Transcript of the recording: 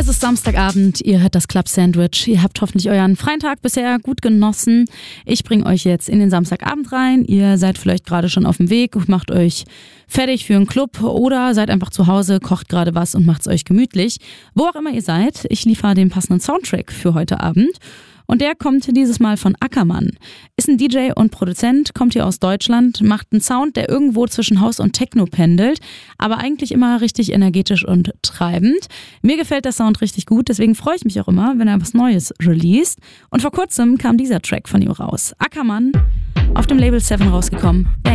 Es ist Samstagabend, ihr hört das Club Sandwich. Ihr habt hoffentlich euren freien Tag bisher gut genossen. Ich bringe euch jetzt in den Samstagabend rein. Ihr seid vielleicht gerade schon auf dem Weg, macht euch fertig für einen Club oder seid einfach zu Hause, kocht gerade was und macht es euch gemütlich. Wo auch immer ihr seid, ich liefere den passenden Soundtrack für heute Abend. Und der kommt dieses Mal von Ackermann. Ist ein DJ und Produzent, kommt hier aus Deutschland, macht einen Sound, der irgendwo zwischen House und Techno pendelt, aber eigentlich immer richtig energetisch und treibend. Mir gefällt der Sound richtig gut, deswegen freue ich mich auch immer, wenn er was Neues released. Und vor kurzem kam dieser Track von ihm raus. Ackermann, auf dem Label 7 rausgekommen.